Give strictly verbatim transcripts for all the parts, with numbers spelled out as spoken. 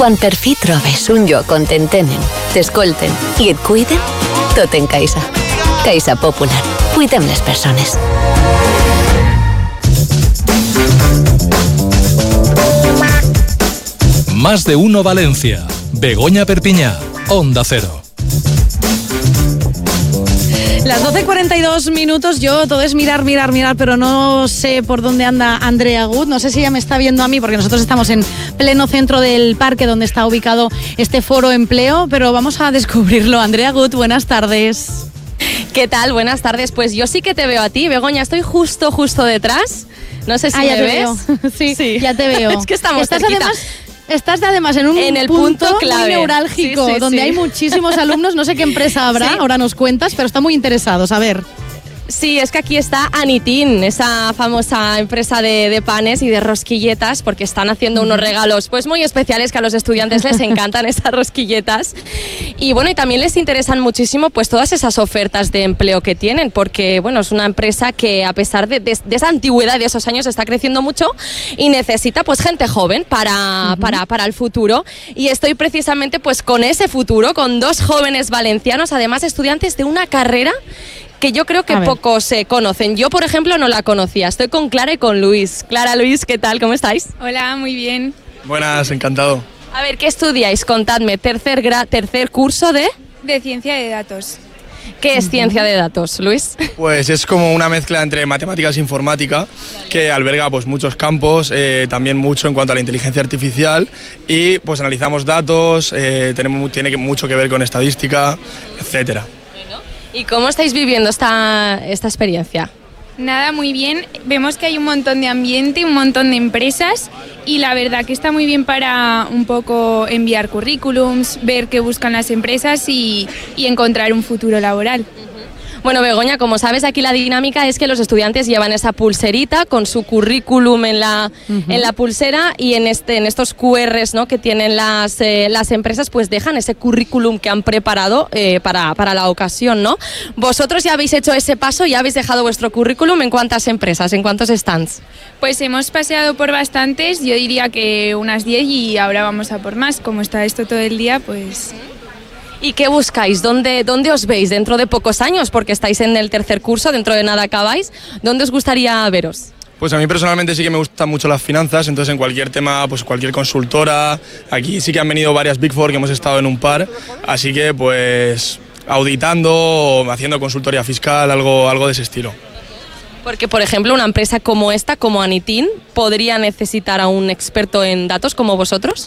Quan per fi trobes un lloc on t'entenen, t'escolten i et cuiden, tot en Caixa. Caixa Popular. Cuidem les persones. Más de uno Valencia. Begoña Perpiñá. Onda Cero. Las doce cuarenta y dos minutos, yo todo es mirar, mirar, mirar, pero no sé por dónde anda Andrea Gut, no sé si ella me está viendo a mí, porque nosotros estamos en pleno centro del parque donde está ubicado este foro empleo, pero vamos a descubrirlo. Andrea Gut, buenas tardes. ¿Qué tal? Buenas tardes. Pues yo sí que te veo a ti, Begoña, estoy justo, justo detrás. No sé si ah, me ya te ves. Veo. Sí, sí, ya te veo. Es que estamos Estás cerquita. además... Estás además en un en el punto, punto clave, muy neurálgico, sí, sí, donde sí. hay muchísimos alumnos, no sé qué empresa habrá, sí. Ahora nos cuentas, pero están muy interesados, a ver. Sí, es que aquí está Anitin, esa famosa empresa de, de panes y de rosquilletas, porque están haciendo unos regalos pues muy especiales que a los estudiantes les encantan esas rosquilletas. Y bueno, y también les interesan muchísimo pues todas esas ofertas de empleo que tienen, porque bueno, es una empresa que a pesar de, de, de esa antigüedad y de esos años está creciendo mucho y necesita pues gente joven para, uh-huh. para, para el futuro. Y estoy precisamente pues con ese futuro, con dos jóvenes valencianos, además estudiantes de una carrera que yo creo que pocos se eh, conocen. Yo, por ejemplo, no la conocía. Estoy con Clara y con Luis. Clara, Luis, ¿qué tal? ¿Cómo estáis? Hola, muy bien. Buenas, encantado. A ver, ¿qué estudiáis? Contadme. Tercer, gra- tercer curso de... De ciencia de datos. ¿Qué es ciencia de datos, Luis? Pues es como una mezcla entre matemáticas e informática que alberga pues muchos campos, eh, también mucho en cuanto a la inteligencia artificial y pues analizamos datos, eh, tenemos, tiene mucho que ver con estadística, etcétera. ¿Y cómo estáis viviendo esta, esta experiencia? Nada, muy bien. Vemos que hay un montón de ambiente, un montón de empresas y la verdad que está muy bien para un poco enviar currículums, ver qué buscan las empresas y, y encontrar un futuro laboral. Bueno, Begoña, como sabes, aquí la dinámica es que los estudiantes llevan esa pulserita con su currículum en la, uh-huh. en la pulsera y en, este, en estos cu erres, ¿no?, que tienen las, eh, las empresas, pues dejan ese currículum que han preparado eh, para, para la ocasión, ¿no? Vosotros ya habéis hecho ese paso, ya habéis dejado vuestro currículum. ¿En cuántas empresas, en cuántos stands? Pues hemos paseado por bastantes, yo diría que unas diez y ahora vamos a por más. Como está esto todo el día, pues... ¿Y qué buscáis? ¿Dónde, ¿Dónde os veis dentro de pocos años? Porque estáis en el tercer curso, dentro de nada acabáis. ¿Dónde os gustaría veros? Pues a mí personalmente sí que me gustan mucho las finanzas, entonces en cualquier tema, pues cualquier consultora, aquí sí que han venido varias Big Four que hemos estado en un par, así que pues auditando o haciendo consultoría fiscal, algo, algo de ese estilo. Porque, por ejemplo, una empresa como esta, como Anitin, ¿podría necesitar a un experto en datos como vosotros?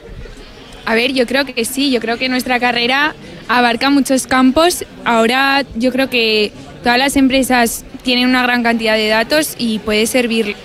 A ver, yo creo que sí, yo creo que nuestra carrera abarca muchos campos. Ahora yo creo que todas las empresas tienen una gran cantidad de datos y puede servir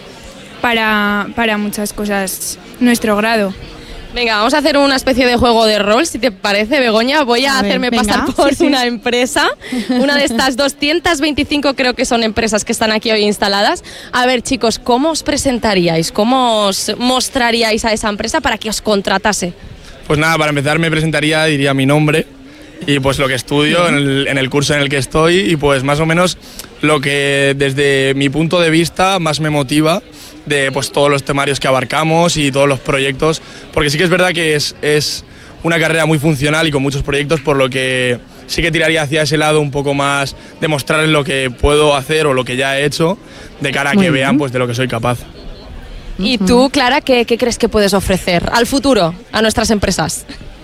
para, para muchas cosas nuestro grado. Venga, vamos a hacer una especie de juego de rol, si te parece, Begoña. Voy a, a hacerme ver, pasar por sí, sí. una empresa, una de estas doscientas veinticinco creo que son empresas que están aquí hoy instaladas. A ver, chicos, ¿cómo os presentaríais? ¿Cómo os mostraríais a esa empresa para que os contratase? Pues nada, para empezar me presentaría, diría mi nombre y pues lo que estudio en el, en el curso en el que estoy y pues más o menos lo que desde mi punto de vista más me motiva de pues todos los temarios que abarcamos y todos los proyectos, porque sí que es verdad que es, es una carrera muy funcional y con muchos proyectos, por lo que sí que tiraría hacia ese lado un poco más de mostrarles lo que puedo hacer o lo que ya he hecho de cara a que vean pues de lo que soy capaz. ¿Y tú, Clara, qué, qué crees que puedes ofrecer al futuro, a nuestras empresas?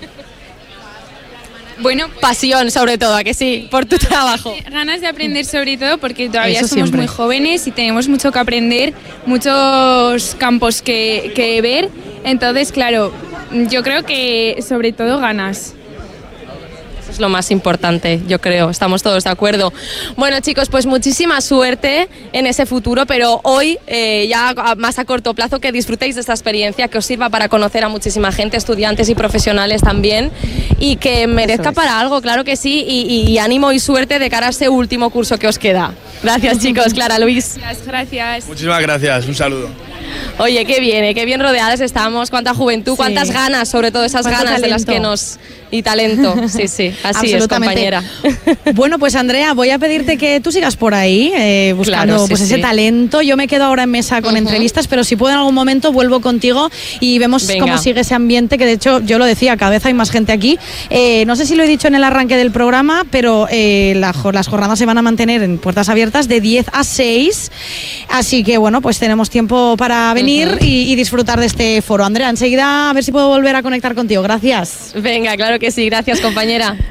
Bueno, pasión sobre todo, ¿a que sí? Por tu trabajo. Ganas de aprender sobre todo porque todavía Eso somos siempre. muy jóvenes y tenemos mucho que aprender, muchos campos que, que ver. Entonces, claro, yo creo que sobre todo ganas. Es lo más importante, yo creo, estamos todos de acuerdo. Bueno, chicos, pues muchísima suerte en ese futuro, pero hoy, eh, ya más a corto plazo, que disfrutéis de esta experiencia, que os sirva para conocer a muchísima gente, estudiantes y profesionales también, y que merezca es. para algo, claro que sí, y, y ánimo y suerte de cara a ese último curso que os queda. Gracias, chicos. Clara, Luis. Gracias, gracias. Muchísimas gracias, un saludo. Oye, qué bien, ¿eh? Qué bien rodeadas estamos, cuánta juventud, Sí. cuántas ganas, sobre todo esas Cuánto ganas de las talento. que nos... Y talento, sí, sí, así es, compañera. Bueno, pues Andrea, voy a pedirte que tú sigas por ahí eh, buscando Claro, sí, pues ese sí. talento. Yo me quedo ahora en mesa con Ujú. entrevistas, pero si puedo en algún momento vuelvo contigo y vemos Venga. cómo sigue ese ambiente, que de hecho yo lo decía, cada vez hay más gente aquí. Eh, no sé si lo he dicho en el arranque del programa, pero eh, la jo- las jornadas se van a mantener en puertas abiertas de diez a seis, así que bueno, pues tenemos tiempo para venir Ujú. y, y disfrutar de este foro. Andrea, enseguida a ver si puedo volver a conectar contigo. Gracias. Venga, claro que sí, gracias, compañera.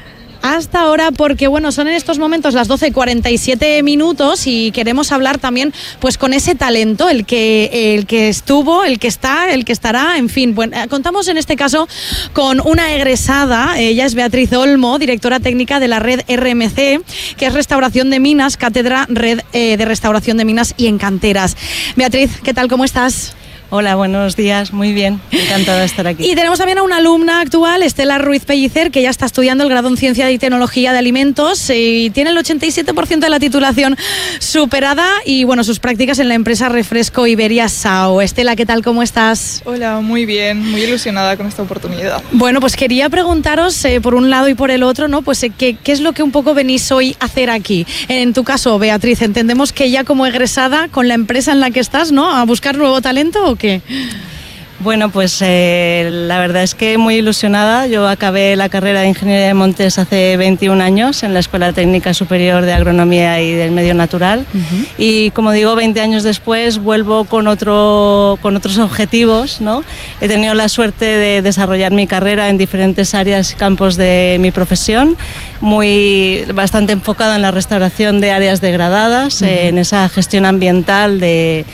Hasta ahora, porque bueno, son en estos momentos las doce y cuarenta y siete minutos y queremos hablar también pues con ese talento, el que, el que estuvo, el que está, el que estará, en fin. Bueno, contamos en este caso con una egresada, ella es Beatriz Olmo, directora técnica de la red R M C, que es Restauración de Minas, Cátedra Red eh, de Restauración de Minas y en Canteras. Beatriz, ¿qué tal? ¿Cómo estás? Hola, buenos días, muy bien, encantada de estar aquí. Y tenemos también a una alumna actual, Estela Ruiz Pellicer, que ya está estudiando el grado en Ciencia y Tecnología de Alimentos y tiene el ochenta y siete por ciento de la titulación superada y bueno, sus prácticas en la empresa Refresco Iberia Sao. Estela, ¿qué tal? ¿Cómo estás? Hola, muy bien, muy ilusionada con esta oportunidad. Bueno, pues quería preguntaros eh, por un lado y por el otro, ¿no? Pues eh, ¿qué, qué es lo que un poco venís hoy a hacer aquí? En tu caso, Beatriz, entendemos que ya como egresada con la empresa en la que estás, ¿no? ¿A buscar nuevo talento o qué? Bueno, pues eh, la verdad es que muy ilusionada. Yo acabé la carrera de Ingeniería de Montes hace veintiún años en la Escuela Técnica Superior de Agronomía y del Medio Natural. Uh-huh. Y como digo, veinte años después vuelvo con, otro, con otros objetivos, ¿no? He tenido la suerte de desarrollar mi carrera en diferentes áreas y campos de mi profesión, muy, bastante enfocada en la restauración de áreas degradadas, uh-huh. eh, en esa gestión ambiental de...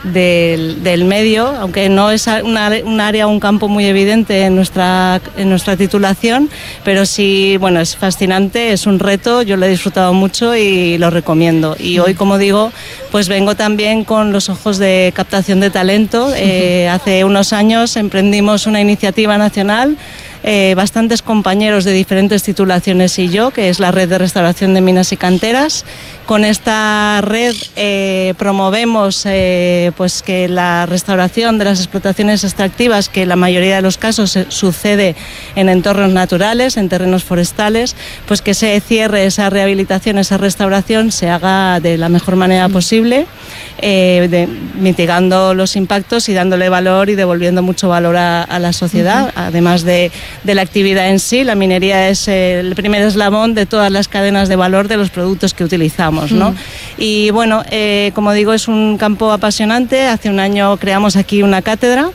Del, del medio, aunque no es una, un área, un campo muy evidente en nuestra, en nuestra titulación, pero sí, bueno, es fascinante, es un reto, yo lo he disfrutado mucho y lo recomiendo. Y hoy, como digo, pues vengo también con los ojos de captación de talento. Eh, hace unos años emprendimos una iniciativa nacional, Eh, bastantes compañeros de diferentes titulaciones y yo, que es la Red de Restauración de Minas y Canteras. Con esta red eh, promovemos eh, pues que la restauración de las explotaciones extractivas, que en la mayoría de los casos eh, sucede en entornos naturales, en terrenos forestales, pues que se cierre esa rehabilitación, esa restauración, se haga de la mejor manera posible, eh, de, mitigando los impactos y dándole valor y devolviendo mucho valor a, a la sociedad, uh-huh. además de de la actividad en sí. La minería es el primer eslabón de todas las cadenas de valor de los productos que utilizamos, ¿no? Mm. Y bueno, eh, como digo, es un campo apasionante. Hace un año creamos aquí una cátedra,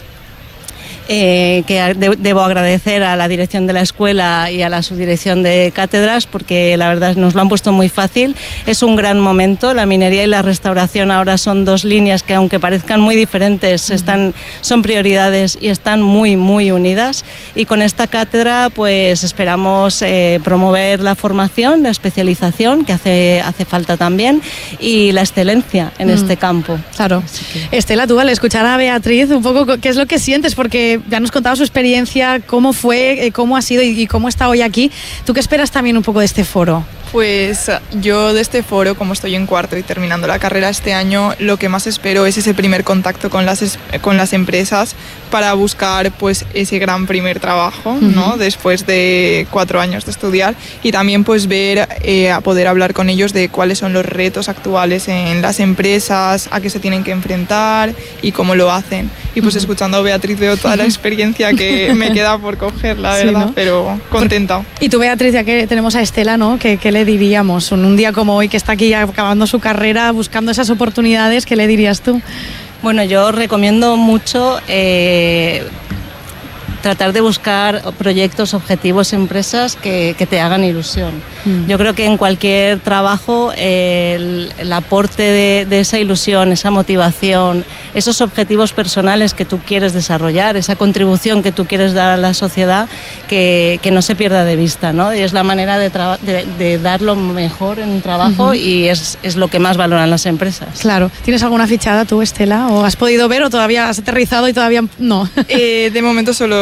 Eh, que de, debo agradecer a la dirección de la escuela y a la subdirección de cátedras, porque la verdad nos lo han puesto muy fácil. Es un gran momento. La minería y la restauración ahora son dos líneas que, aunque parezcan muy diferentes, están, son prioridades y están muy, muy unidas. Y con esta cátedra pues esperamos eh, promover la formación, la especialización, que hace, hace falta también, y la excelencia en mm. este campo. Claro. Estela, tú al escuchar a Beatriz, un poco, ¿qué es lo que sientes? Porque ya nos contaba su experiencia, cómo fue, cómo ha sido y cómo está hoy aquí. ¿Tú qué esperas también un poco de este foro? Pues yo de este foro, como estoy en cuarto y terminando la carrera este año, lo que más espero es ese primer contacto con las, con las empresas para buscar pues ese gran primer trabajo, uh-huh. ¿no? Después de cuatro años de estudiar, y también pues ver, eh, a poder hablar con ellos de cuáles son los retos actuales en las empresas, a qué se tienen que enfrentar y cómo lo hacen. Y pues uh-huh. escuchando a Beatriz veo toda la experiencia que me queda por coger, la verdad, sí, ¿no? Pero contenta. Y tú, Beatriz, ya que tenemos a Estela, ¿no? ¿Qué, qué le diríamos? Un, un día como hoy, que está aquí acabando su carrera, buscando esas oportunidades, ¿qué le dirías tú? Bueno, yo recomiendo mucho eh, tratar de buscar proyectos, objetivos, empresas que, que te hagan ilusión. Mm. Yo creo que en cualquier trabajo eh, el, el aporte de, de esa ilusión, esa motivación, esos objetivos personales que tú quieres desarrollar, esa contribución que tú quieres dar a la sociedad, que, que no se pierda de vista, ¿no? Y es la manera de, traba- de, de dar lo mejor en un trabajo, uh-huh. y es, es lo que más valoran las empresas. Claro. ¿Tienes alguna fichada tú, Estela? ¿O has podido ver o todavía has aterrizado y todavía no? Eh, de momento solo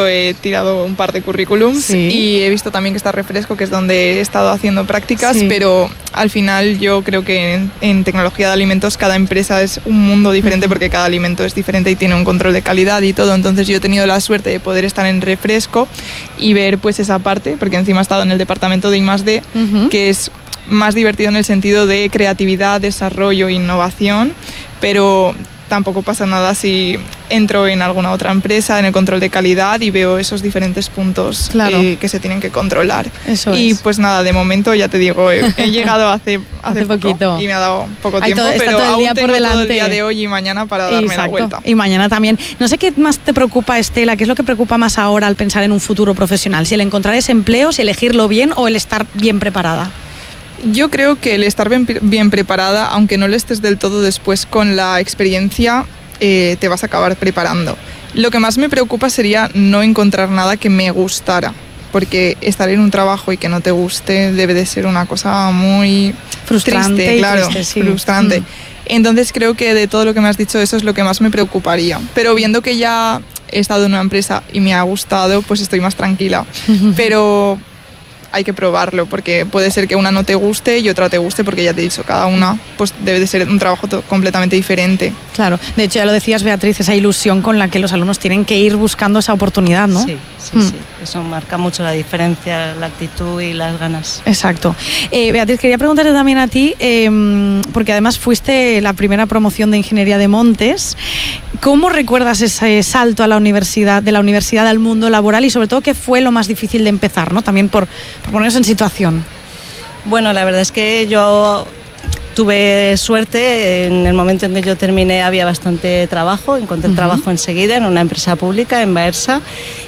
he tirado un par de currículums sí. y he visto también que está Refresco, que es donde he estado haciendo prácticas, sí. pero al final yo creo que en, en tecnología de alimentos cada empresa es un mundo diferente uh-huh. porque cada alimento es diferente y tiene un control de calidad y todo. Entonces yo he tenido la suerte de poder estar en Refresco y ver pues esa parte, porque encima he estado en el departamento de I más D, uh-huh. que es más divertido en el sentido de creatividad, desarrollo e innovación, pero tampoco pasa nada si entro en alguna otra empresa en el control de calidad y veo esos diferentes puntos claro. eh, que se tienen que controlar. Eso y es. Pues nada, de momento ya te digo, he, he llegado hace, hace, hace poquito y me ha dado poco tiempo, todo, pero todo el día aún tengo por delante. Todo el día de hoy y mañana para darme Exacto. la vuelta. Y mañana también. No sé qué más te preocupa, Estela, qué es lo que preocupa más ahora al pensar en un futuro profesional, si el encontrar ese empleo, si elegirlo bien o el estar bien preparada. Yo creo que el estar bien, bien preparada, aunque no lo estés del todo después con la experiencia, eh, te vas a acabar preparando. Lo que más me preocupa sería no encontrar nada que me gustara, porque estar en un trabajo y que no te guste debe de ser una cosa muy frustrante, triste, claro, triste, sí. frustrante. Mm. Entonces creo que de todo lo que me has dicho eso es lo que más me preocuparía. Pero viendo que ya he estado en una empresa y me ha gustado, pues estoy más tranquila. Pero hay que probarlo, porque puede ser que una no te guste y otra te guste, porque ya te he dicho, cada una pues debe de ser un trabajo completamente diferente. Claro, de hecho ya lo decías, Beatriz, esa ilusión con la que los alumnos tienen que ir buscando esa oportunidad, ¿no? Sí, sí, mm. sí, eso marca mucho la diferencia, la actitud y las ganas. Exacto. Eh, Beatriz, quería preguntarte también a ti, eh, porque además fuiste la primera promoción de Ingeniería de Montes, ¿cómo recuerdas ese salto a la universidad, de la universidad al mundo laboral y sobre todo qué fue lo más difícil de empezar, ¿no? También por por ponernos en situación. Bueno, la verdad es que yo tuve suerte, en el momento en que yo terminé había bastante trabajo, encontré uh-huh. trabajo enseguida en una empresa pública, en Baersa,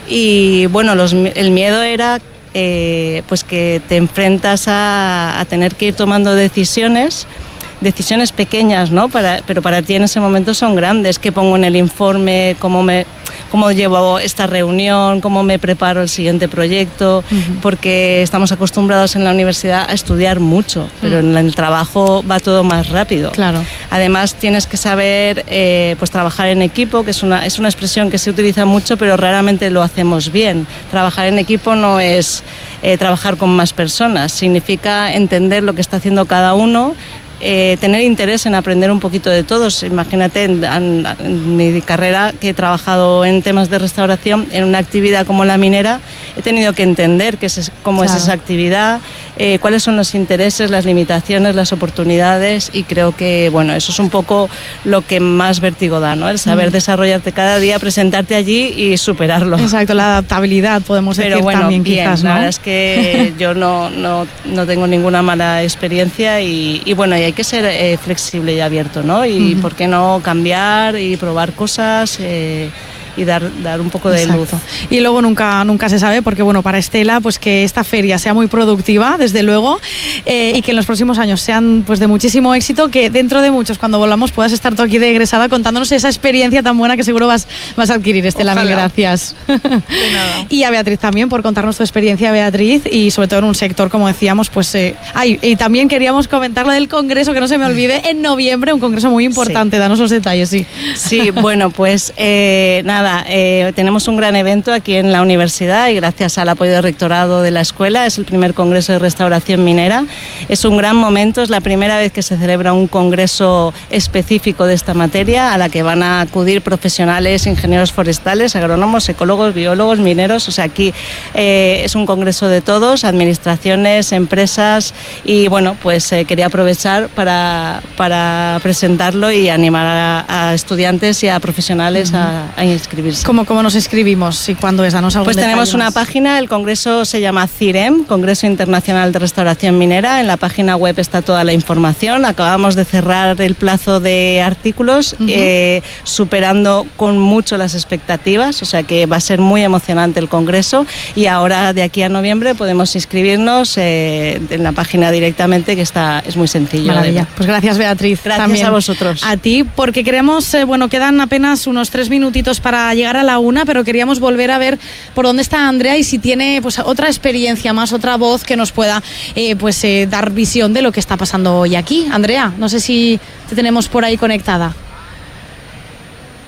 y bueno, los, el miedo era eh, pues que te enfrentas a, a tener que ir tomando decisiones, decisiones pequeñas, ¿no? Para, pero para ti en ese momento son grandes. ¿Qué pongo en el informe? ¿Cómo me, cómo llevo esta reunión? ¿Cómo me preparo el siguiente proyecto? Uh-huh. Porque estamos acostumbrados en la universidad a estudiar mucho, pero uh-huh. en el trabajo va todo más rápido. Claro. Además tienes que saber eh, pues trabajar en equipo, que es una, es una expresión que se utiliza mucho, pero raramente lo hacemos bien. Trabajar en equipo no es eh, trabajar con más personas, significa entender lo que está haciendo cada uno, Eh, tener interés en aprender un poquito de todos. Imagínate en, en, en mi carrera, que he trabajado en temas de restauración, en una actividad como la minera, he tenido que entender qué es, cómo claro. es esa actividad, eh, cuáles son los intereses, las limitaciones, las oportunidades, y creo que bueno, eso es un poco lo que más vértigo da, ¿no? El saber mm. desarrollarte cada día, presentarte allí y superarlo. Exacto, la adaptabilidad podemos Pero decir bueno, también bien, quizás, ¿no? La verdad es que yo no, no, no tengo ninguna mala experiencia y, y bueno, y hay que ser eh, flexible y abierto, ¿no? Y uh-huh. por qué no cambiar y probar cosas eh, y dar, dar un poco de Exacto. luz. Y luego nunca, nunca se sabe, porque bueno, para Estela, pues que esta feria sea muy productiva, desde luego, eh, y que en los próximos años sean pues de muchísimo éxito, que dentro de muchos, cuando volvamos, puedas estar tú aquí de egresada contándonos esa experiencia tan buena que seguro vas, vas a adquirir, Estela. Mil gracias. De nada. Y a Beatriz también por contarnos tu experiencia, Beatriz, y sobre todo en un sector, como decíamos, pues... Eh, ay, y también queríamos comentar lo del congreso, que no se me olvide, en noviembre, un congreso muy importante. Sí. Danos los detalles, sí. Sí, bueno, pues eh, nada, eh, tenemos un gran evento aquí en la universidad y gracias al apoyo del rectorado de la escuela, es el primer congreso de restauración minera. Es un gran momento, es la primera vez que se celebra un congreso específico de esta materia, a la que van a acudir profesionales, ingenieros forestales, agrónomos, ecólogos, biólogos, mineros. O sea, aquí eh, es un congreso de todos, administraciones, empresas, y bueno, pues eh, quería aprovechar para, para presentarlo y animar a, a estudiantes y a profesionales uh-huh. a, a inscribirse. ¿Cómo, ¿Cómo nos inscribimos y cuándo es? Danos algún Pues tenemos detalle una más. página, el congreso se llama CIREM, Congreso Internacional de Restauración Minera. En la página web está toda la información. Acabamos de cerrar el plazo de artículos, uh-huh. eh, superando con mucho las expectativas, o sea que va a ser muy emocionante el congreso, y ahora de aquí a noviembre podemos inscribirnos eh, en la página directamente, que está es muy sencillo. Maravilla. Pues gracias, Beatriz. Gracias también a vosotros. A ti, porque queremos, eh, bueno, quedan apenas unos tres minutitos para llegar a la una, pero queríamos volver a ver por dónde está Andrea y si tiene pues otra experiencia más, otra voz que nos pueda eh, pues eh, dar visión de lo que está pasando hoy aquí. Andrea, no sé si te tenemos por ahí conectada.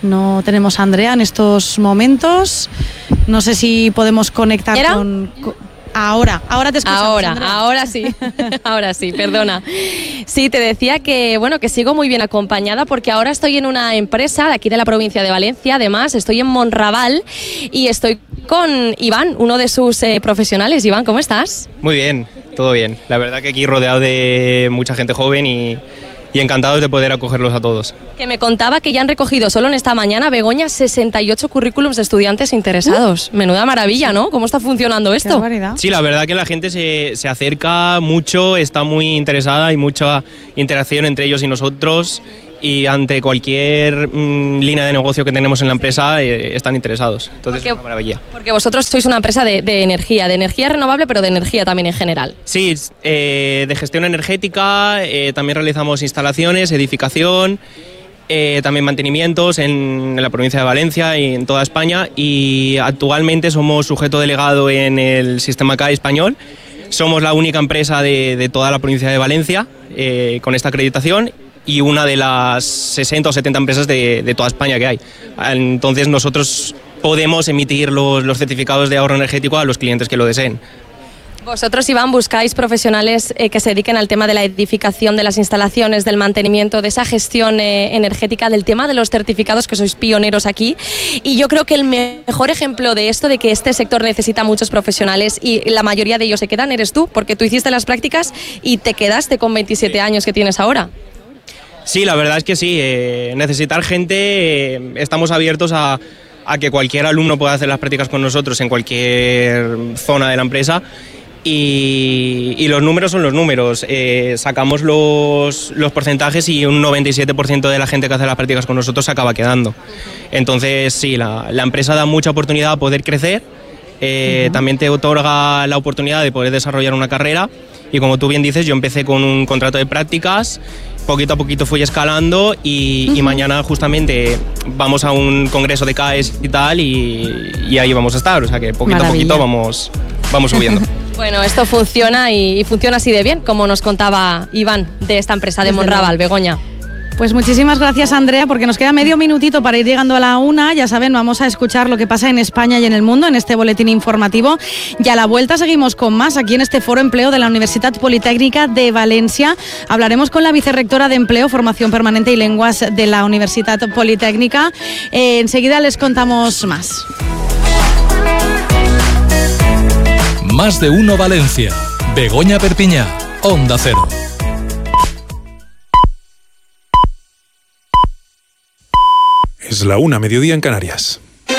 No tenemos a Andrea en estos momentos. No sé si podemos conectar ¿Era? con... con Ahora, ahora te escuchamos, Ahora, Andrea. ahora sí, ahora sí, perdona. Sí, te decía que, bueno, que sigo muy bien acompañada porque ahora estoy en una empresa de aquí de la provincia de Valencia, además estoy en Monraval y estoy con Iván, uno de sus eh, profesionales. Iván, ¿cómo estás? Muy bien, todo bien. La verdad que aquí rodeado de mucha gente joven y, y encantados de poder acogerlos a todos. Que me contaba que ya han recogido solo en esta mañana, Begoña, sesenta y ocho currículums de estudiantes interesados. Uh. Menuda maravilla, ¿no? ¿Cómo está funcionando esto? Sí, la verdad que la gente se, se acerca mucho, está muy interesada, hay mucha interacción entre ellos y nosotros y ante cualquier mmm, línea de negocio que tenemos en la empresa eh, están interesados. Entonces porque, es una maravilla. Porque vosotros sois una empresa de, de energía, de energía renovable, pero de energía también en general. Sí, eh, de gestión energética, eh, también realizamos instalaciones, edificación, eh, también mantenimientos en, en la provincia de Valencia y en toda España, y actualmente somos sujeto delegado en el sistema C A E español. Somos la única empresa de, de toda la provincia de Valencia eh, con esta acreditación y una de las sesenta o setenta empresas de, de toda España que hay. Entonces nosotros podemos emitir los, los certificados de ahorro energético a los clientes que lo deseen. Vosotros, Iván, buscáis profesionales eh, que se dediquen al tema de la edificación de las instalaciones, del mantenimiento, de esa gestión eh, energética, del tema de los certificados, que sois pioneros aquí. Y yo creo que el mejor ejemplo de esto, de que este sector necesita muchos profesionales y la mayoría de ellos se quedan, eres tú, porque tú hiciste las prácticas y te quedaste con veintisiete años que tienes ahora. Sí, la verdad es que sí. Eh, necesitar gente, eh, estamos abiertos a, a que cualquier alumno pueda hacer las prácticas con nosotros en cualquier zona de la empresa. Y, y los números son los números. Eh, sacamos los, los porcentajes y un noventa y siete por ciento de la gente que hace las prácticas con nosotros se acaba quedando. Entonces, sí, la, la empresa da mucha oportunidad a poder crecer. Eh, uh-huh. También te otorga la oportunidad de poder desarrollar una carrera. Y como tú bien dices, yo empecé con un contrato de prácticas. Poquito a poquito fui escalando y, uh-huh. y mañana justamente vamos a un congreso de C A E S y tal y, y ahí vamos a estar. O sea que poquito Maravilla. a poquito vamos, vamos subiendo. Bueno, esto funciona y, y funciona así de bien, como nos contaba Iván de esta empresa de Monraval, Begoña. Pues muchísimas gracias, Andrea, porque nos queda medio minutito para ir llegando a la una. Ya saben, vamos a escuchar lo que pasa en España y en el mundo en este boletín informativo. Y a la vuelta seguimos con más aquí en este Foro Empleo de la Universidad Politécnica de Valencia. Hablaremos con la vicerrectora de Empleo, Formación Permanente y Lenguas de la Universidad Politécnica. Eh, enseguida les contamos más. Más de uno Valencia. Begoña Perpiñá, Onda Cero. Es la una, mediodía en Canarias.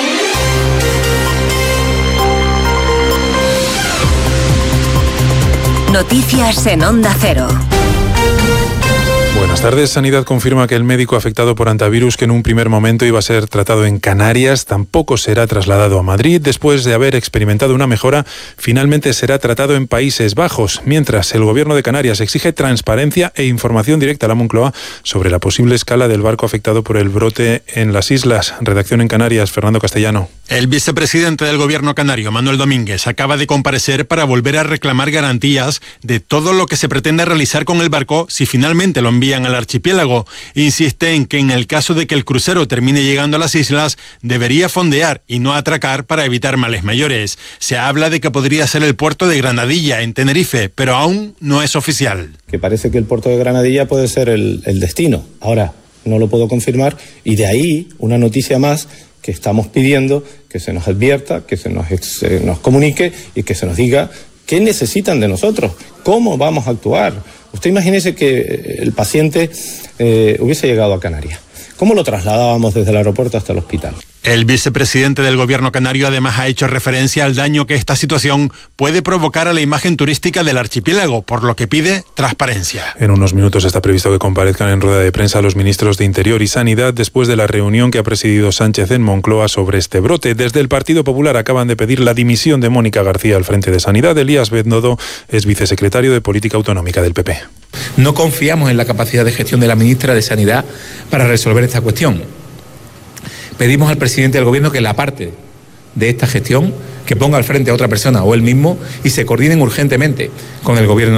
Noticias en Onda Cero. Buenas tardes. Sanidad confirma que el médico afectado por hantavirus, que en un primer momento iba a ser tratado en Canarias, tampoco será trasladado a Madrid. Después de haber experimentado una mejora, finalmente será tratado en Países Bajos. Mientras, el Gobierno de Canarias exige transparencia e información directa a la Moncloa sobre la posible escala del barco afectado por el brote en las islas. Redacción en Canarias, Fernando Castellano. El vicepresidente del Gobierno canario, Manuel Domínguez, acaba de comparecer para volver a reclamar garantías de todo lo que se pretende realizar con el barco si finalmente lo envían al archipiélago. Insiste en que en el caso de que el crucero termine llegando a las islas, debería fondear y no atracar para evitar males mayores. Se habla de que podría ser el puerto de Granadilla, en Tenerife, pero aún no es oficial. Que parece que el puerto de Granadilla puede ser el, el destino. Ahora, no lo puedo confirmar, y de ahí una noticia más que estamos pidiendo que se nos advierta, que se nos, se nos comunique y que se nos diga qué necesitan de nosotros, cómo vamos a actuar. Usted imagínese que el paciente eh, hubiese llegado a Canarias. ¿Cómo lo trasladábamos desde el aeropuerto hasta el hospital? El vicepresidente del Gobierno canario además ha hecho referencia al daño que esta situación puede provocar a la imagen turística del archipiélago, por lo que pide transparencia. En unos minutos está previsto que comparezcan en rueda de prensa los ministros de Interior y Sanidad después de la reunión que ha presidido Sánchez en Moncloa sobre este brote. Desde el Partido Popular acaban de pedir la dimisión de Mónica García al frente de Sanidad. Elías Bendodo es vicesecretario de Política Autonómica del P P. No confiamos en la capacidad de gestión de la ministra de Sanidad para resolver esta cuestión. Pedimos al presidente del Gobierno que la parte de esta gestión, que ponga al frente a otra persona o él mismo y se coordinen urgentemente con el Gobierno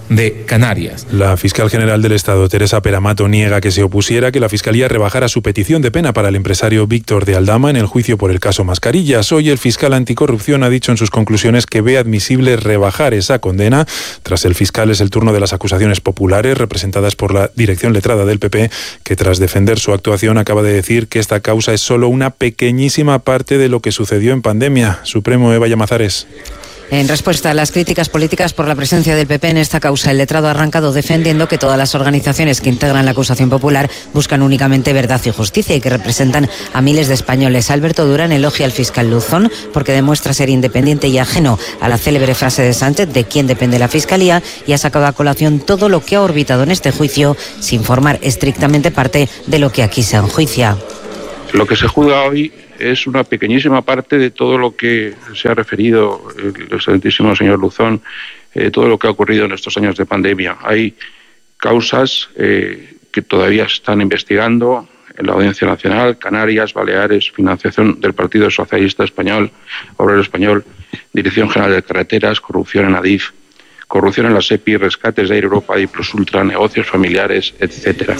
de Canarias. La fiscal general del Estado, Teresa Peramato, niega que se opusiera a que la Fiscalía rebajara su petición de pena para el empresario Víctor de Aldama en el juicio por el caso Mascarillas. Hoy el fiscal anticorrupción ha dicho en sus conclusiones que ve admisible rebajar esa condena. Tras el fiscal es el turno de las acusaciones populares representadas por la dirección letrada del P P, que tras defender su actuación acaba de decir que esta causa es solo una pequeñísima parte de lo que sucedió en pandemia. Supremo, Eva Llamazares. En respuesta a las críticas políticas por la presencia del P P en esta causa, el letrado ha arrancado defendiendo que todas las organizaciones que integran la acusación popular buscan únicamente verdad y justicia y que representan a miles de españoles. Alberto Durán elogia al fiscal Luzón porque demuestra ser independiente y ajeno a la célebre frase de Sánchez de quién depende la Fiscalía, y ha sacado a colación todo lo que ha orbitado en este juicio sin formar estrictamente parte de lo que aquí se enjuicia. Lo que se juzga hoy es una pequeñísima parte de todo lo que se ha referido el excelentísimo señor Luzón, eh, todo lo que ha ocurrido en estos años de pandemia. Hay causas eh, que todavía se están investigando en la Audiencia Nacional, Canarias, Baleares, financiación del Partido Socialista Español, Obrero Español, Dirección General de Carreteras, corrupción en Adif, corrupción en la SEPI, rescates de Air Europa, Plus Ultra, negocios familiares, etcétera.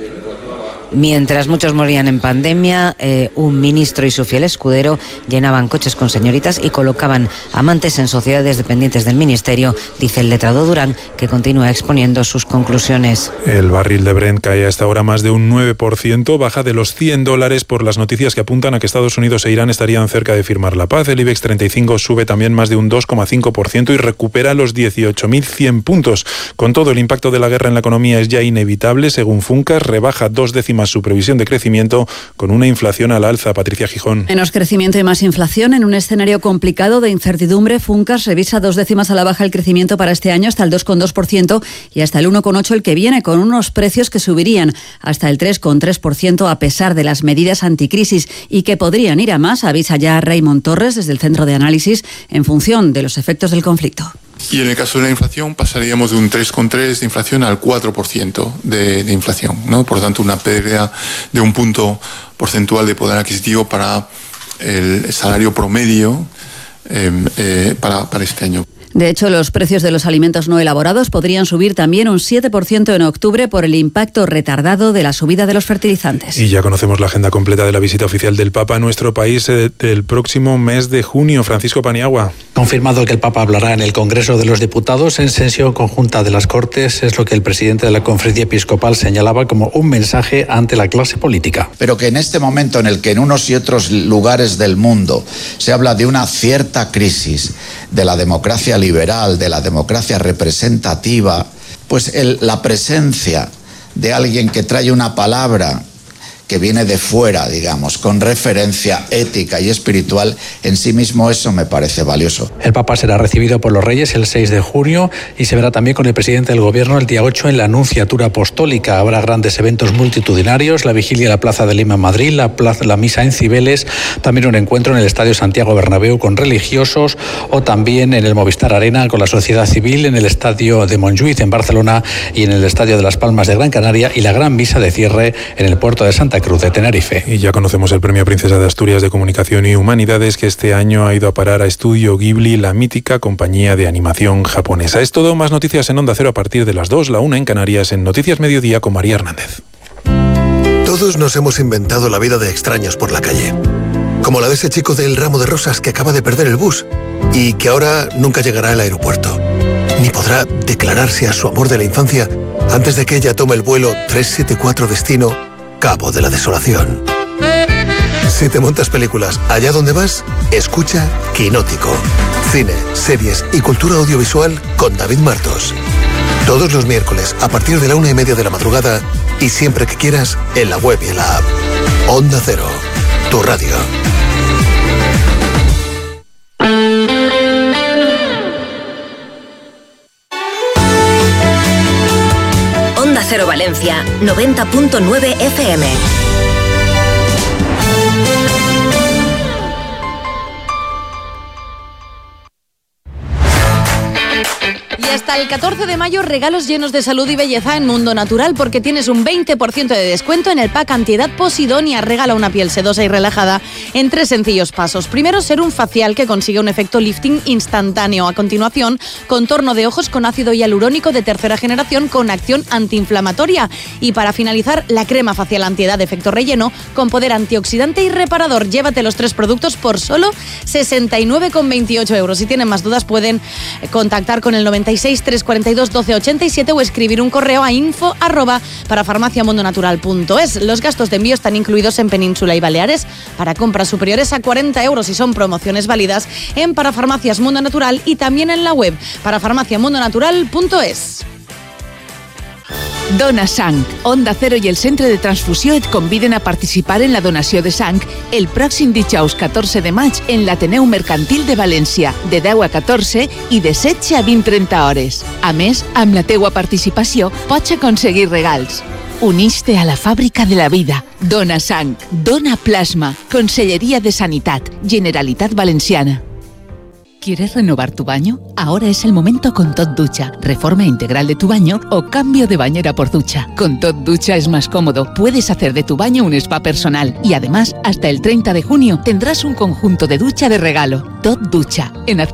Mientras muchos morían en pandemia, eh, un ministro y su fiel escudero llenaban coches con señoritas y colocaban amantes en sociedades dependientes del ministerio, dice el letrado Durán, que continúa exponiendo sus conclusiones. El barril de Brent cae hasta ahora más de un nueve por ciento, baja de los cien dólares por las noticias que apuntan a que Estados Unidos e Irán estarían cerca de firmar la paz. El IBEX treinta y cinco sube también más de un dos coma cinco por ciento y recupera los dieciocho mil cien puntos. Con todo, el impacto de la guerra en la economía es ya inevitable. Según Funcas, rebaja dos décimas su previsión de crecimiento con una inflación al alza. Patricia Gijón. Menos crecimiento y más inflación en un escenario complicado de incertidumbre. Funcas revisa dos décimas a la baja el crecimiento para este año hasta el dos coma dos por ciento y hasta el uno coma ocho por ciento el que viene, con unos precios que subirían hasta el tres coma tres por ciento a pesar de las medidas anticrisis y que podrían ir a más, avisa ya Raymond Torres desde el Centro de Análisis, en función de los efectos del conflicto. Y en el caso de la inflación pasaríamos de un tres coma tres de inflación al cuatro por ciento de, de inflación, ¿no? Por lo tanto, una pérdida de un punto porcentual de poder adquisitivo para el salario promedio eh, eh, para, para este año. De hecho, los precios de los alimentos no elaborados podrían subir también un siete por ciento en octubre por el impacto retardado de la subida de los fertilizantes. Y ya conocemos la agenda completa de la visita oficial del Papa a nuestro país eh, del próximo mes de junio. Francisco Paniagua. Confirmado que el Papa hablará en el Congreso de los Diputados en sesión conjunta de las Cortes, es lo que el presidente de la Conferencia Episcopal señalaba como un mensaje ante la clase política. Pero que en este momento en el que en unos y otros lugares del mundo se habla de una cierta crisis de la democracia liberal, de la democracia representativa, pues el, la presencia de alguien que trae una palabra que viene de fuera, digamos, con referencia ética y espiritual, en sí mismo eso me parece valioso. El Papa será recibido por los Reyes el seis de junio y se verá también con el presidente del Gobierno el día ocho en la Anunciatura Apostólica. Habrá grandes eventos multitudinarios, la vigilia en la Plaza de Lima en Madrid, la, plaza, la misa en Cibeles, también un encuentro en el Estadio Santiago Bernabéu con religiosos o también en el Movistar Arena con la sociedad civil, en el Estadio de Montjuïc en Barcelona y en el Estadio de Las Palmas de Gran Canaria, y la gran misa de cierre en el puerto de Santa Cruz de Tenerife. Y ya conocemos el Premio Princesa de Asturias de Comunicación y Humanidades, que este año ha ido a parar a Estudio Ghibli, la mítica compañía de animación japonesa. Es todo. Más noticias en Onda Cero a partir de las dos, la una en Canarias, en Noticias Mediodía con María Hernández. Todos nos hemos inventado la vida de extraños por la calle. Como la de ese chico del ramo de rosas que acaba de perder el bus y que ahora nunca llegará al aeropuerto, ni podrá declararse a su amor de la infancia antes de que ella tome el vuelo trescientos setenta y cuatro destino Cabo de la Desolación. Si te montas películas allá donde vas, escucha Quinótico. Cine, series y cultura audiovisual con David Martos. Todos los miércoles a partir de la una y media de la madrugada y siempre que quieras en la web y en la app. Onda Cero, tu radio. Onda Cero Valencia, noventa punto nueve F M. Y hasta el catorce de mayo, regalos llenos de salud y belleza en Mundo Natural, porque tienes un veinte por ciento de descuento en el pack antiedad Posidonia. Regala una piel sedosa y relajada en tres sencillos pasos. Primero, serum facial que consigue un efecto lifting instantáneo. A continuación, contorno de ojos con ácido hialurónico de tercera generación con acción antiinflamatoria. Y para finalizar, la crema facial antiedad de efecto relleno con poder antioxidante y reparador. Llévate los tres productos por solo sesenta y nueve con veintiocho euros. Si tienen más dudas, pueden contactar con el noventa y seis, trescientos cuarenta y dos, doce ochenta y siete o escribir un correo a info arroba para farmaciamundonatural punto es. Los gastos de envío están incluidos en Península y Baleares para compras superiores a cuarenta euros y son promociones válidas en Parafarmacias Mundo Natural y también en la web parafarmaciamundonatural punto es. Dona Sang, Onda Cero i el Centre de Transfusió et conviden a participar en la donació de sang el pròxim dijous catorze de maig en l'Ateneu Mercantil de València, de deu a catorze i de setze a vint trenta hores. A més, amb la teua participació pots aconseguir regals. Uniste a la fàbrica de la vida. Dona sang, dona plasma. Conselleria de Sanitat, Generalitat Valenciana. ¿Quieres renovar tu baño? Ahora es el momento con Tot Ducha. Reforma integral de tu baño o cambio de bañera por ducha. Con Tot Ducha es más cómodo. Puedes hacer de tu baño un spa personal. Y además, hasta el treinta de junio tendrás un conjunto de ducha de regalo. Tot Ducha. En